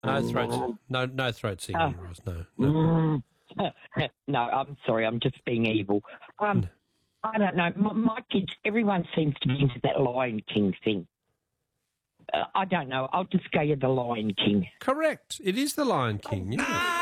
No throat singing, Ross. No. No, I'm sorry. I'm just being evil. I don't know. My kids, everyone seems to be into that Lion King thing. I don't know. I'll just go you the Lion King. Correct. It is the Lion King. Yeah.